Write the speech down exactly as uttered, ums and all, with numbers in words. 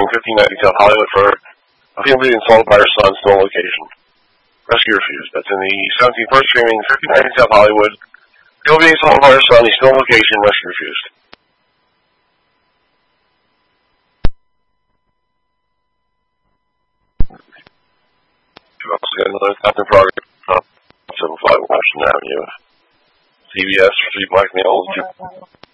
fifteen ninety South Hollywood for a female being assaulted by her son, still on location. Rescue refused. That's in the seventeenth first streaming, fifteen ninety South Hollywood. Female being assaulted by her son, he's still on location, rescue refused. We've also got another Captain Progress, uh, seven five Washington Avenue. C B S, three black males,